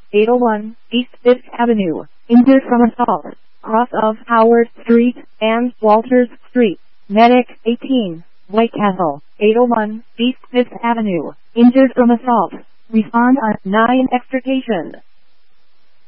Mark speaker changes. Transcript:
Speaker 1: 801 East 5th Avenue, injured from assault, cross of Howard Street and Walters Street. Medic 18, Whitecastle, 801 East 5th Avenue, injured from assault. Respond on 9 extrication.